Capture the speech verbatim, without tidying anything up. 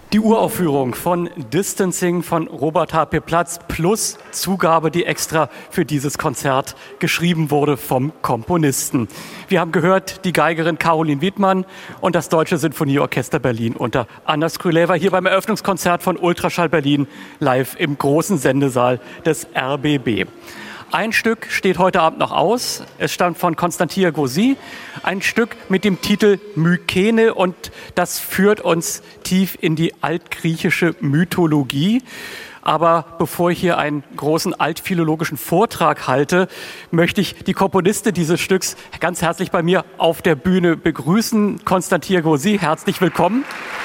Die Uraufführung von Distancing von Robert H P. Platz plus Zugabe, die extra für dieses Konzert geschrieben wurde vom Komponisten. Wir haben gehört, die Geigerin Caroline Wiedmann und das Deutsche Sinfonieorchester Berlin unter Anna Skryleva hier beim Eröffnungskonzert von Ultraschall Berlin live im großen Sendesaal des R B B. Ein Stück steht heute Abend noch aus. Es stammt von Constantia Gauzy. Ein Stück mit dem Titel Mykene und das führt uns tief in die altgriechische Mythologie. Aber bevor ich hier einen großen altphilologischen Vortrag halte, möchte ich die Komponistin dieses Stücks ganz herzlich bei mir auf der Bühne begrüßen. Constantia Gauzy, herzlich willkommen.